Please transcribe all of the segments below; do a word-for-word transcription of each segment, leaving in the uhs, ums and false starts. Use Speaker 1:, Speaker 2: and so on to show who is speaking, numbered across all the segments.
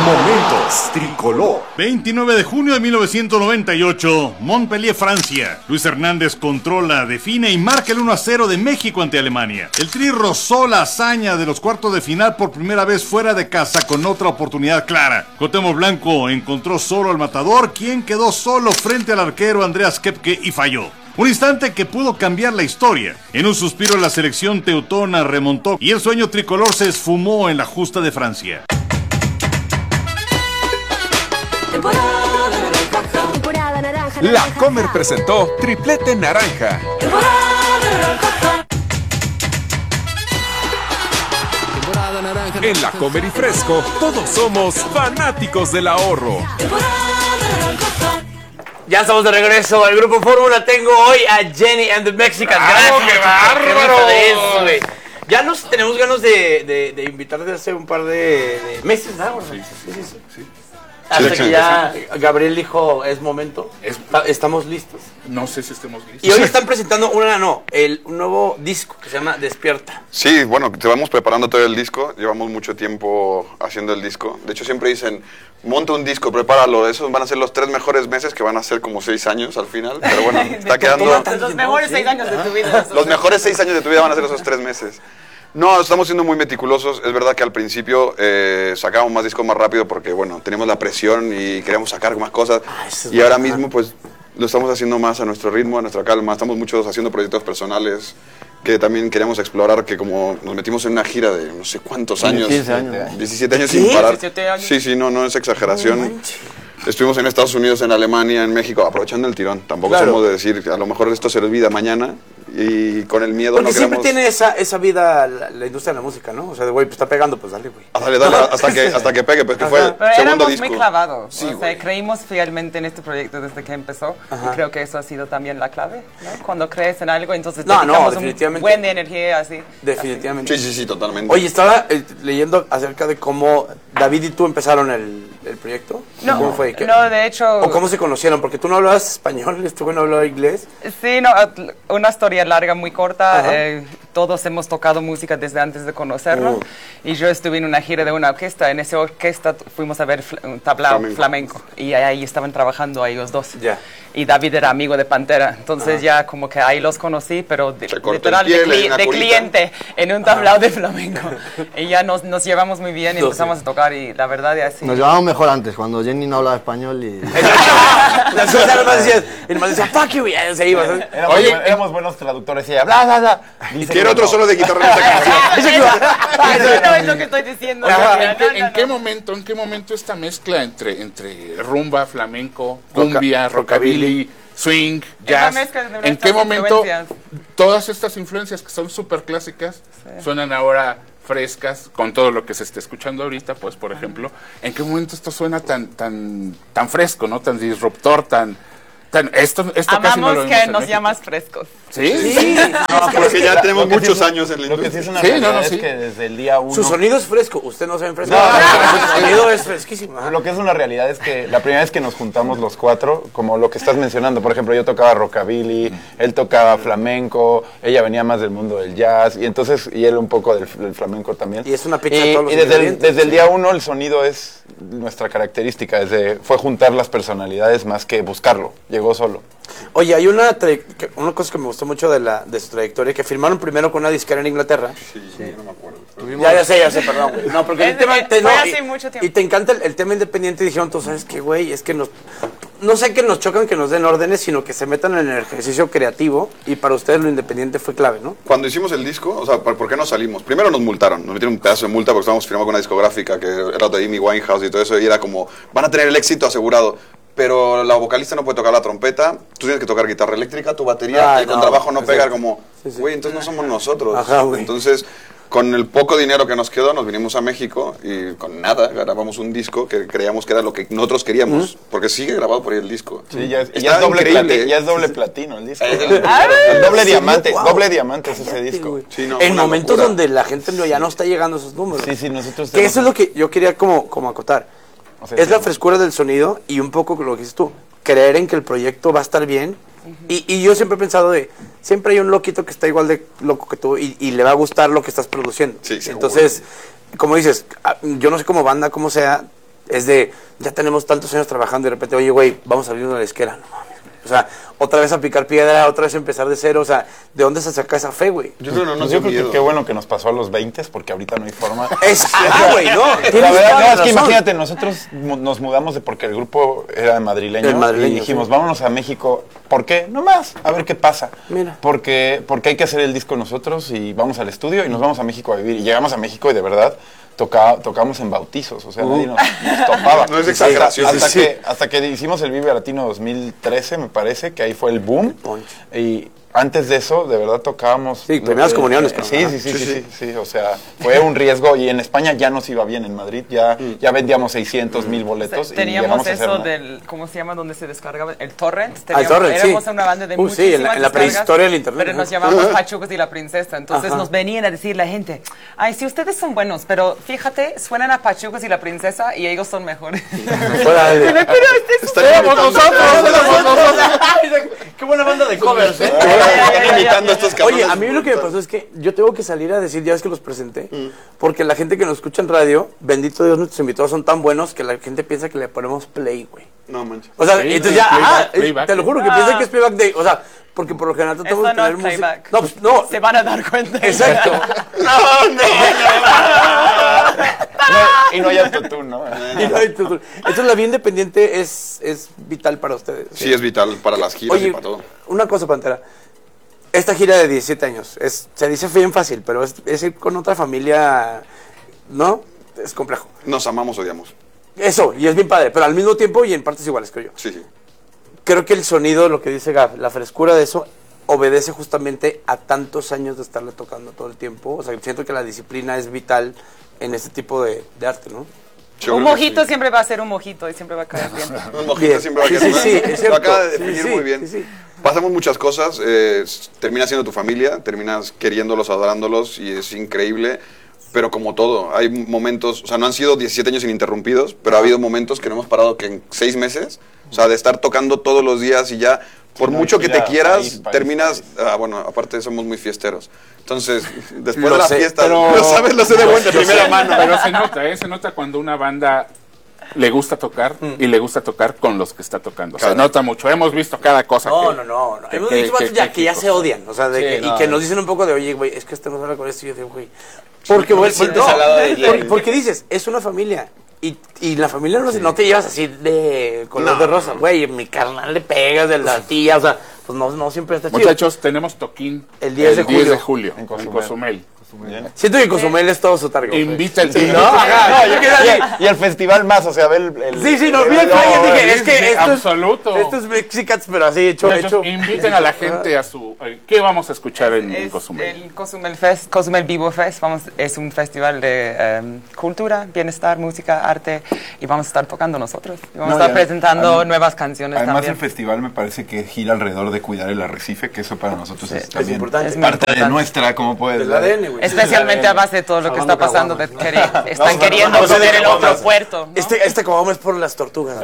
Speaker 1: Momentos Tricolor.
Speaker 2: veintinueve de junio de mil novecientos noventa y ocho, Montpellier, Francia. Luis Hernández controla, define y marca el uno a cero de México ante Alemania. El Tri rozó la hazaña de los cuartos de final por primera vez fuera de casa con otra oportunidad clara. Cuauhtémoc Blanco encontró solo al matador, quien quedó solo frente al arquero Andreas Kepke y falló. Un instante que pudo cambiar la historia. En un suspiro la selección teutona remontó y el sueño tricolor se esfumó en la justa de Francia.
Speaker 1: La Comer presentó Triplete Naranja. En La Comer y Fresco, todos somos fanáticos del ahorro.
Speaker 3: Ya estamos de regreso al Grupo Fórmula. Tengo hoy a Jenny and the Mexican.
Speaker 4: ¡Bravo, qué bárbaro!
Speaker 3: De eso, güey. Ya nos tenemos ganas de, de, de invitarte hace un par de, de meses, ¿no? Sí, sí, sí. sí. sí. Hasta que ya Gabriel dijo, es momento. Es, Estamos listos.
Speaker 4: No sé si estemos listos.
Speaker 3: Y hoy están presentando una, no, el, un nuevo disco que se llama Despierta.
Speaker 5: Sí, bueno, te vamos preparando todo el disco. Llevamos mucho tiempo haciendo el disco. De hecho, siempre dicen, monta un disco, prepáralo. Esos van a ser los tres mejores meses, que van a ser como seis años al final. Pero bueno, está quedando...
Speaker 6: Los mejores seis años de tu vida.
Speaker 5: Los mejores seis años de tu vida van a ser esos tres meses. No, estamos siendo muy meticulosos. Es verdad que al principio eh, sacábamos más discos más rápido porque, bueno, teníamos la presión y queríamos sacar más cosas. Ah, y ahora mismo, pues, lo estamos haciendo más a nuestro ritmo, a nuestra calma. Estamos muchos haciendo proyectos personales que también queríamos explorar, que como nos metimos en una gira de no sé cuántos años.
Speaker 3: diecisiete años.
Speaker 5: diecisiete años sin parar.
Speaker 6: diecisiete años.
Speaker 5: Sí, sí, no, no es exageración. Estuvimos en Estados Unidos, en Alemania, en México, aprovechando el tirón. Tampoco claro. somos de decir, a lo mejor esto se olvida mañana y con el miedo
Speaker 3: porque
Speaker 5: no
Speaker 3: siempre
Speaker 5: queremos...
Speaker 3: tiene esa, esa vida la, la industria de la música, ¿no? O sea, de güey, pues está pegando, pues dale, güey.
Speaker 5: Ah, dale, dale, hasta que, hasta que pegue, pues que fue el
Speaker 6: Pero
Speaker 5: segundo
Speaker 6: éramos
Speaker 5: disco.
Speaker 6: muy clavados,
Speaker 5: Sí,
Speaker 6: o sea,
Speaker 5: güey.
Speaker 6: creímos fielmente en este proyecto desde que empezó.
Speaker 3: Ajá.
Speaker 6: Y creo que eso ha sido también la clave, ¿no? Cuando crees en algo, entonces
Speaker 3: No, no,
Speaker 6: dedicamos
Speaker 3: definitivamente.
Speaker 6: un buen de energía así.
Speaker 3: Definitivamente.
Speaker 5: Sí, sí, sí, totalmente.
Speaker 3: Oye, estaba eh, leyendo acerca de cómo David y tú empezaron el, el proyecto.
Speaker 6: No,
Speaker 3: ¿Cómo fue? ¿Qué?
Speaker 6: no, de hecho...
Speaker 3: ¿O cómo se conocieron? Porque tú no hablabas español, este güey no hablaba inglés.
Speaker 6: Sí, no, una historia larga, muy corta.
Speaker 3: Ajá.
Speaker 6: Eh, todos hemos tocado música desde antes de conocernos.
Speaker 3: Uh.
Speaker 6: Y yo estuve en una gira de una orquesta. En esa orquesta fuimos a ver fl un tablao
Speaker 5: Flamenco.
Speaker 6: flamenco. Y ahí estaban trabajando ellos dos.
Speaker 3: Ya.
Speaker 6: Y David era amigo de Pantera. Entonces
Speaker 3: Ajá.
Speaker 6: ya como que ahí los conocí, pero de,
Speaker 5: Se cortó
Speaker 6: literal
Speaker 5: el pie,
Speaker 6: de,
Speaker 5: le di
Speaker 6: cli
Speaker 5: una
Speaker 6: de
Speaker 5: curita.
Speaker 6: cliente en un tablao de flamenco. Y ya nos, nos llevamos muy bien y
Speaker 3: Doce.
Speaker 6: empezamos a tocar. Y la verdad es así.
Speaker 7: Nos llevábamos mejor antes, cuando Jenny no hablaba español y...
Speaker 3: La suya nomás decía, y nomás decía, fuck you, y ya se iba. ¿sabes?
Speaker 8: Éramos,
Speaker 4: Oye,
Speaker 8: buen- éramos buenos traductores y ella, bla, bla, bla. Dice
Speaker 5: Quiero
Speaker 8: que
Speaker 5: otro
Speaker 8: no.
Speaker 5: solo de guitarra en esta canción.
Speaker 6: Eso no es lo que estoy diciendo.
Speaker 4: Ajá,
Speaker 6: No,
Speaker 4: ¿en, qué,
Speaker 6: no,
Speaker 4: en
Speaker 6: no,
Speaker 4: qué
Speaker 6: no.
Speaker 4: momento, en qué momento esta mezcla entre, entre rumba, flamenco, cumbia,
Speaker 3: rockabilly,
Speaker 4: rockabilly, swing,
Speaker 6: Es la
Speaker 4: jazz?
Speaker 6: mezcla de
Speaker 4: ¿En
Speaker 6: nuestras
Speaker 4: qué momento
Speaker 6: influencias.
Speaker 4: todas estas influencias que son súper clásicas suenan ahora frescas con todo lo que se está escuchando ahorita? Pues, por ejemplo, ¿en qué momento esto suena tan tan tan fresco, no tan disruptor, tan tan esto esto casi no
Speaker 6: Amamos
Speaker 4: lo
Speaker 6: que
Speaker 4: vemos en
Speaker 6: nos
Speaker 4: México?
Speaker 6: llamas frescos.
Speaker 4: ¿Sí?
Speaker 3: Sí,
Speaker 8: No,
Speaker 5: Porque ya tenemos
Speaker 8: lo que
Speaker 5: muchos
Speaker 8: sí es-
Speaker 5: años en la
Speaker 8: Lo que sí
Speaker 5: industria.
Speaker 8: es una
Speaker 4: Sí,
Speaker 8: realidad
Speaker 4: no, no,
Speaker 8: es
Speaker 4: sí.
Speaker 8: que desde el día uno...
Speaker 3: su sonido es fresco, usted no sabe fresco.
Speaker 8: No,
Speaker 3: su sonido es fresquísimo. Ajá.
Speaker 8: Lo que es una realidad es que la primera vez que nos juntamos los cuatro, como lo que estás mencionando, por ejemplo, yo tocaba rockabilly, él tocaba flamenco, ella venía más del mundo del jazz, y entonces, y él un poco del, del flamenco también.
Speaker 3: Y es una pizza
Speaker 8: Y,
Speaker 3: de todos los
Speaker 8: y desde, el,
Speaker 3: ingredientes.
Speaker 8: desde el día uno el sonido es nuestra característica, desde, fue juntar las personalidades más que buscarlo, llegó solo.
Speaker 3: Oye, hay una, tra- que- una cosa que me gustó mucho de, la, de su trayectoria, que firmaron primero con una disquera en Inglaterra.
Speaker 5: Sí, sí, no me acuerdo.
Speaker 3: Ya, ya sé, ya sé, perdón, güey. No, porque el
Speaker 6: Es-
Speaker 3: tema...
Speaker 6: eh,
Speaker 3: te-
Speaker 6: fue
Speaker 3: no,
Speaker 6: hace
Speaker 3: y,
Speaker 6: mucho tiempo.
Speaker 3: y te encanta el, el tema independiente y dijeron, tú sabes qué, güey, es que nos... No sé que nos chocan que nos den órdenes, sino que se metan en el ejercicio creativo, y para ustedes lo independiente fue clave, ¿no?
Speaker 5: Cuando hicimos el disco, o sea, ¿por por qué no salimos? Primero nos multaron, nos metieron un pedazo de multa porque estábamos firmando con una discográfica que era de Amy Winehouse y todo eso, y era como, van a tener el éxito asegurado. Pero la vocalista no puede tocar la trompeta, tú tienes que tocar guitarra eléctrica, tu batería,
Speaker 3: Ay,
Speaker 5: el
Speaker 3: no,
Speaker 5: contrabajo no
Speaker 3: sí,
Speaker 5: pega,
Speaker 3: sí.
Speaker 5: como,
Speaker 3: Sí, sí.
Speaker 5: güey, entonces no somos nosotros.
Speaker 3: Ajá, güey.
Speaker 5: Entonces, con el poco dinero que nos quedó, nos vinimos a México y con nada grabamos un disco que creíamos que era lo que nosotros queríamos, porque sigue grabado por ahí el disco.
Speaker 8: Sí, ya es,
Speaker 5: Está
Speaker 8: ya es doble,
Speaker 5: increíble.
Speaker 8: plati- ya es doble platino el disco.
Speaker 5: Eh,
Speaker 8: El doble
Speaker 3: sí,
Speaker 8: diamante,
Speaker 3: wow.
Speaker 8: doble diamante es ese
Speaker 3: Cállate,
Speaker 8: disco.
Speaker 3: güey.
Speaker 5: Sí, no,
Speaker 3: en
Speaker 5: una
Speaker 3: momentos
Speaker 5: locura.
Speaker 3: donde la gente no, ya no está llegando a esos números.
Speaker 8: Sí, sí, nosotros
Speaker 3: Que eso es
Speaker 8: tenemos-
Speaker 3: lo que yo quería como, como acotar.
Speaker 8: O sea,
Speaker 3: es la
Speaker 8: sí.
Speaker 3: frescura del sonido y un poco lo que dices tú, creer en que el proyecto va a estar bien. y, y yo siempre he pensado de, siempre hay un loquito que está igual de loco que tú y, y le va a gustar lo que estás produciendo.
Speaker 5: Sí, seguro.
Speaker 3: Entonces, como dices, ah, yo no sé como banda, como sea, es de, ya tenemos tantos años trabajando y de repente, oye, güey, vamos a abrir una disquera. No mames. O sea, otra vez a picar piedra, otra vez a empezar de cero. O sea, ¿de dónde se saca esa fe, güey?
Speaker 5: Yo creo, no, no
Speaker 8: Pues
Speaker 5: sé
Speaker 8: yo creo
Speaker 5: miedo.
Speaker 8: que qué bueno que nos pasó a los veinte, porque ahorita no hay forma.
Speaker 3: Es, ah, güey, no.
Speaker 8: La
Speaker 3: tienes
Speaker 8: verdad,
Speaker 3: toda
Speaker 8: no,
Speaker 3: la
Speaker 8: es que
Speaker 3: razón.
Speaker 8: imagínate, nosotros mu- nos mudamos de porque el grupo era madrileño,
Speaker 3: El madrileño,
Speaker 8: y dijimos,
Speaker 3: sí.
Speaker 8: vámonos a México. ¿Por qué? No más, a ver qué pasa.
Speaker 3: Mira.
Speaker 8: Porque, porque hay que hacer el disco nosotros y vamos al estudio y nos vamos a México a vivir. Y llegamos a México y de verdad toca, tocamos en bautizos, o sea, nadie nos, nos topaba.
Speaker 5: No es exageración.
Speaker 8: Hasta,
Speaker 5: Sí.
Speaker 8: que, hasta que hicimos el Vive Latino dos mil trece, me parece, que ahí fue el boom.
Speaker 3: punch.
Speaker 8: Y antes de eso, de verdad tocábamos...
Speaker 3: Sí, primeras
Speaker 8: eh,
Speaker 3: comuniones,
Speaker 8: eh,
Speaker 3: cabrón.
Speaker 8: Sí, sí, sí, sí, sí, sí, o sea, fue un riesgo. Y en España ya nos iba bien, en Madrid ya, ya vendíamos seiscientos mil boletos. y
Speaker 6: Teníamos
Speaker 8: llegamos a hacer
Speaker 6: eso
Speaker 8: una-
Speaker 6: del, ¿cómo se llama? Donde se descargaba el torrent.
Speaker 3: Ah, el
Speaker 6: Teníamos-
Speaker 3: torrent, sí.
Speaker 6: Éramos una banda de
Speaker 3: Uh, sí, en la-
Speaker 6: muchísimas
Speaker 3: en la
Speaker 6: descargas,
Speaker 3: prehistoria del internet,
Speaker 6: pero
Speaker 3: ¿no?
Speaker 6: nos llamamos Pachucos y la Princesa. Entonces
Speaker 3: Ajá.
Speaker 6: nos venían a decir la gente, ay, sí, ustedes son buenos, pero fíjate, suenan a Pachucos y la Princesa y ellos son mejores.
Speaker 3: Fuera de-
Speaker 6: Pero este es
Speaker 5: Están imitando-
Speaker 3: Qué buena banda de covers, ¿eh?
Speaker 5: Están imitando a estos cabrones.
Speaker 3: Oye, a mí lo que me pasó es que yo tengo que salir a decir, ya ves que los presenté, porque la gente que nos escucha en radio, bendito Dios, nuestros invitados son tan buenos que la gente piensa que le ponemos play, güey.
Speaker 5: No manches.
Speaker 3: O sea,
Speaker 4: Sí,
Speaker 3: entonces
Speaker 4: sí,
Speaker 3: ya,
Speaker 4: playback,
Speaker 3: ah, es-
Speaker 4: playback.
Speaker 3: te lo juro que
Speaker 6: Ah.
Speaker 3: piensan que es playback de, o sea, porque por lo general
Speaker 6: Eso
Speaker 3: tratamos de
Speaker 6: no
Speaker 3: tener
Speaker 6: es
Speaker 3: música.
Speaker 6: playback.
Speaker 3: No, pues, no.
Speaker 6: Se van a dar cuenta.
Speaker 3: Exacto.
Speaker 8: No, y no hay autotune, ¿no?
Speaker 3: Y no hay tutor. Entonces la vida independiente es, es vital para ustedes.
Speaker 5: Sí, es vital para las giras y
Speaker 3: Oye,
Speaker 5: para todo.
Speaker 3: una cosa, Pantera. Esta gira de diecisiete años, es, se dice bien fácil, pero es, es ir con otra familia, ¿no? Es complejo.
Speaker 5: Nos amamos, odiamos.
Speaker 3: Eso, y es bien padre, pero al mismo tiempo y en partes iguales, creo yo.
Speaker 5: Sí, sí.
Speaker 3: Creo que el sonido, lo que dice Gab, la frescura de eso, obedece justamente a tantos años de estarle tocando todo el tiempo. O sea, siento que la disciplina es vital en este tipo de, de arte, ¿no?
Speaker 5: Yo
Speaker 6: Un
Speaker 5: creo que
Speaker 6: mojito
Speaker 5: sí.
Speaker 6: siempre va a ser un mojito y siempre va a caer bien.
Speaker 5: Un mojito
Speaker 3: Bien.
Speaker 5: siempre va a
Speaker 3: Sí,
Speaker 5: quedar
Speaker 3: sí, sí, es
Speaker 5: Lo acaba de
Speaker 3: cierto.
Speaker 5: definir
Speaker 3: Sí, sí,
Speaker 5: muy bien.
Speaker 3: sí, sí.
Speaker 5: Pasamos muchas cosas, eh, s- terminas siendo tu familia, terminas queriéndolos, adorándolos y es increíble, pero como todo, hay momentos, o sea, no han sido diecisiete años ininterrumpidos, pero ha habido momentos que no hemos parado que en seis meses, o sea, de estar tocando todos los días y ya, por
Speaker 8: no,
Speaker 5: mucho
Speaker 8: y
Speaker 5: que te
Speaker 8: mira,
Speaker 5: quieras,
Speaker 8: país, país,
Speaker 5: terminas, ah, bueno, aparte somos muy fiesteros. Entonces, después
Speaker 3: Lo
Speaker 5: de la
Speaker 3: sé,
Speaker 5: fiesta,
Speaker 4: pero-
Speaker 5: lo sabes, lo sé de buena, de primera mano.
Speaker 4: Pero se nota, ¿eh? Se nota cuando una banda le gusta tocar y le gusta tocar con los que está tocando. Se
Speaker 5: Claro.
Speaker 4: nota mucho. Hemos visto cada cosa
Speaker 3: No,
Speaker 4: que...
Speaker 3: no, no, no.
Speaker 4: que-
Speaker 3: Hemos
Speaker 4: que-
Speaker 3: dicho vatos
Speaker 4: que-
Speaker 3: ya
Speaker 4: que-
Speaker 3: que ya
Speaker 4: que
Speaker 3: se
Speaker 4: cosa.
Speaker 3: odian, o sea, de
Speaker 4: Sí,
Speaker 3: que, y
Speaker 4: no,
Speaker 3: que
Speaker 4: no.
Speaker 3: nos dicen un poco de, oye, güey, es que este no habla con esto y yo digo, güey. Porque,
Speaker 9: no
Speaker 3: güey,
Speaker 9: me sientes
Speaker 3: no,
Speaker 9: al lado de ella.
Speaker 3: por- porque dices, es una familia. Y, y la familia no, se- no te llevas así de color de rosa, güey. Mi carnal le pegas de la tía, o sea, pues no, no siempre está chido.
Speaker 4: Muchachos, tenemos toquín
Speaker 3: El diez de julio.
Speaker 4: julio
Speaker 8: En
Speaker 4: en
Speaker 8: Cozumel.
Speaker 4: Cozumel.
Speaker 3: Siento que Cozumel es todo su target.
Speaker 4: Invita el
Speaker 3: Sí, ¿no? Ajá, yo quería decir,
Speaker 8: Y el festival más, o sea, ver el... el-
Speaker 3: sí, sí, no, vi el
Speaker 8: no,
Speaker 3: flyer, dije,
Speaker 4: sí,
Speaker 3: es que
Speaker 4: sí,
Speaker 3: esto
Speaker 4: absoluto.
Speaker 3: es, esto es Mexicats, pero así hecho,
Speaker 4: Muchachos,
Speaker 3: hecho.
Speaker 4: inviten a la gente a su... eh, ¿Qué vamos a escuchar en, en
Speaker 6: Es
Speaker 4: Cozumel?
Speaker 6: el Cozumel Fest, Cozumel Vivo Fest. Vamos, es un festival de em, cultura, bienestar, música, arte y vamos a estar tocando nosotros. Y vamos
Speaker 8: No,
Speaker 6: a estar
Speaker 8: y
Speaker 6: presentando
Speaker 8: además-
Speaker 6: nuevas canciones
Speaker 8: Además
Speaker 6: también.
Speaker 8: el festival me parece que gira alrededor de cuidar el arrecife, que eso para nosotros es
Speaker 3: es
Speaker 8: también
Speaker 3: importante.
Speaker 6: Es muy
Speaker 8: parte de
Speaker 6: importante.
Speaker 8: nuestra, como puedes
Speaker 3: Del
Speaker 8: ver.
Speaker 3: A D N, güey.
Speaker 6: Especialmente a base de todo lo que está
Speaker 3: Hablando
Speaker 6: pasando, de
Speaker 3: caguamas,
Speaker 6: querer- están
Speaker 3: No,
Speaker 6: queriendo
Speaker 3: no, no,
Speaker 6: poner
Speaker 3: no,
Speaker 6: el
Speaker 3: no,
Speaker 6: otro
Speaker 3: no.
Speaker 6: puerto. ¿no?
Speaker 3: Este, este caguama es por las tortugas.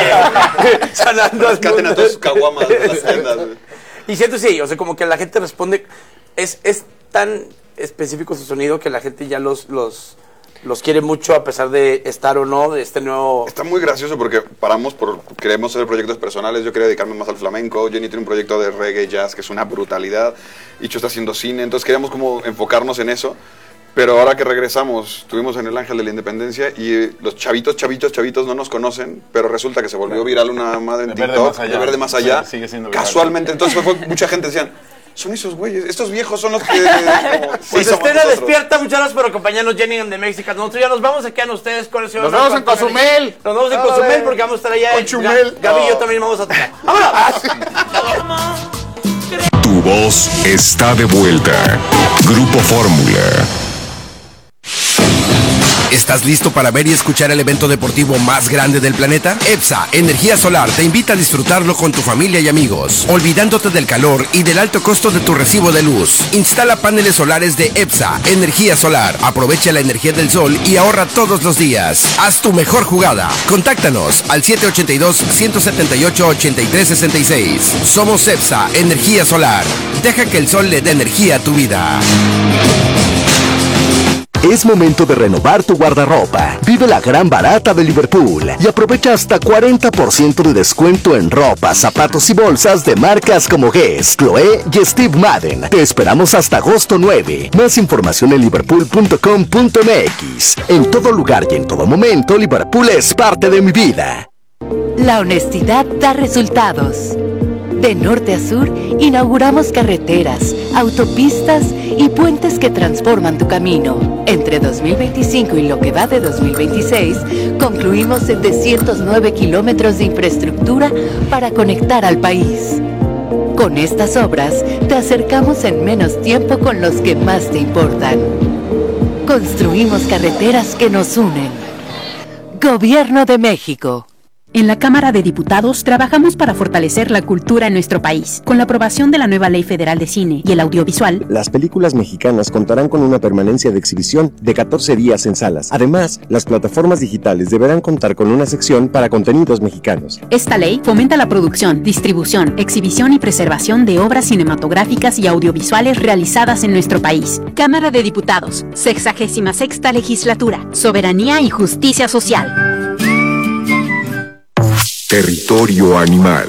Speaker 3: Sanando al
Speaker 5: Rescaten a
Speaker 3: mundo.
Speaker 5: todos sus caguamas de las tiendas, güey.
Speaker 3: Y siento sí, o sea, como que la gente responde, es, es tan específico su sonido que la gente ya los, los, los quiere mucho a pesar de estar o no de este nuevo...
Speaker 5: Está muy gracioso porque paramos por queremos hacer proyectos personales. Yo quería dedicarme más al flamenco. Jenny tiene un proyecto de reggae jazz que es una brutalidad. Icho está haciendo cine, entonces queríamos como enfocarnos en eso. Pero ahora que regresamos, estuvimos en el Ángel de la Independencia y los chavitos, chavitos, chavitos no nos conocen, pero resulta que se volvió viral una madre en
Speaker 8: De Verde
Speaker 5: TikTok,
Speaker 8: Más Allá.
Speaker 5: de Verde Más Allá,
Speaker 8: Sí, sigue siendo viral.
Speaker 5: casualmente. Entonces fue, mucha gente decían, son esos güeyes, estos viejos son los que... como,
Speaker 3: Pues
Speaker 5: sí, somos
Speaker 3: Estela
Speaker 5: nosotros".
Speaker 3: despierta, muchas gracias por acompañarnos, Jenny and the Mexicans. Nosotros ya nos vamos, se quedan ustedes con el señor.
Speaker 4: Nos vemos en
Speaker 3: Marco Antonio.
Speaker 4: Cozumel.
Speaker 3: Nos vamos en
Speaker 5: Órale.
Speaker 3: Cozumel porque vamos a estar allá.
Speaker 5: Con
Speaker 3: en-
Speaker 5: Chumel.
Speaker 3: Gaby y yo
Speaker 5: No.
Speaker 3: también vamos a tocar. ¡Vámonos!
Speaker 1: Tu voz está de vuelta. Grupo Fórmula.
Speaker 10: ¿Estás listo para ver y escuchar el evento deportivo más grande del planeta? EPSA Energía Solar te invita a disfrutarlo con tu familia y amigos, olvidándote del calor y del alto costo de tu recibo de luz. Instala paneles solares de EPSA Energía Solar. Aprovecha la energía del sol y ahorra todos los días. Haz tu mejor jugada. Contáctanos al siete ocho dos, uno siete ocho, ocho tres seis seis. Somos EPSA Energía Solar. Deja que el sol le dé energía a tu vida.
Speaker 9: Es momento de renovar tu guardarropa. Vive la gran barata de Liverpool y aprovecha hasta cuarenta por ciento de descuento en ropa, zapatos y bolsas de marcas como Guess, Chloé y Steve Madden. Te esperamos hasta agosto nueve. Más información en liverpool punto com punto m x. En todo lugar y en todo momento, Liverpool es parte de mi vida.
Speaker 11: La honestidad da resultados. De norte a sur, inauguramos carreteras, autopistas y puentes que transforman tu camino. Entre dos mil veinticinco y lo que va de dos mil veintiséis, concluimos setecientos nueve kilómetros de infraestructura para conectar al país. Con estas obras, te acercamos en menos tiempo con los que más te importan. Construimos carreteras que nos unen. Gobierno de México.
Speaker 12: En la Cámara de Diputados trabajamos para fortalecer la cultura en nuestro país. Con la aprobación de la nueva Ley Federal de Cine y el Audiovisual,
Speaker 13: las películas mexicanas contarán con una permanencia de exhibición de catorce días en salas. Además, las plataformas digitales deberán contar con una sección para contenidos mexicanos.
Speaker 12: Esta ley fomenta la producción, distribución, exhibición y preservación de obras cinematográficas y audiovisuales realizadas en nuestro país. Cámara de Diputados, sexagésima sexta Legislatura, Soberanía y Justicia Social.
Speaker 1: Territorio animal.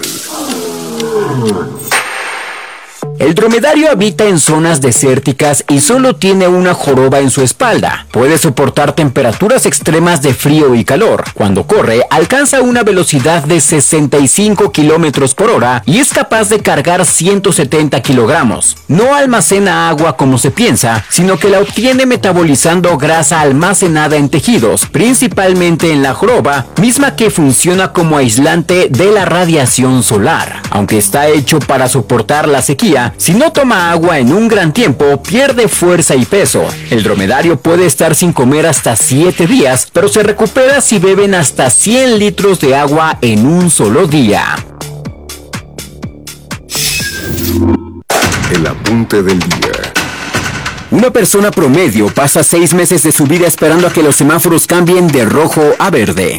Speaker 14: El dromedario habita en zonas desérticas y solo tiene una joroba en su espalda. Puede soportar temperaturas extremas de frío y calor. Cuando corre, alcanza una velocidad de sesenta y cinco kilómetros por hora y es capaz de cargar ciento setenta kilogramos. No almacena agua como se piensa, sino que la obtiene metabolizando grasa almacenada en tejidos, principalmente en la joroba, misma que funciona como aislante de la radiación solar. Aunque está hecho para soportar la sequía, si no toma agua en un gran tiempo, pierde fuerza y peso. El dromedario puede estar sin comer hasta siete días, pero se recupera si beben hasta cien litros de agua en un solo día.
Speaker 1: El apunte del día.
Speaker 14: Una persona promedio pasa seis meses de su vida esperando a que los semáforos cambien de rojo a verde.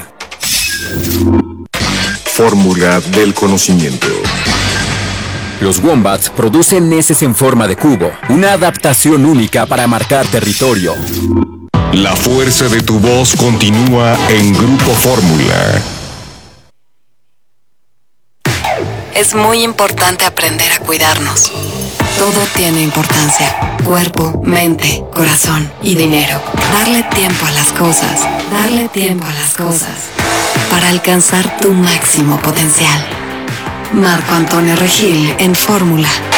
Speaker 1: Fórmula del conocimiento.
Speaker 14: Los wombats producen heces en forma de cubo, una adaptación única para marcar territorio.
Speaker 1: La fuerza de tu voz continúa en Grupo Fórmula.
Speaker 15: Es muy importante aprender a cuidarnos. Todo tiene importancia. Cuerpo, mente, corazón y dinero. Darle tiempo a las cosas. Darle tiempo a las cosas. Para alcanzar tu máximo potencial. Marco Antonio Regil en Fórmula.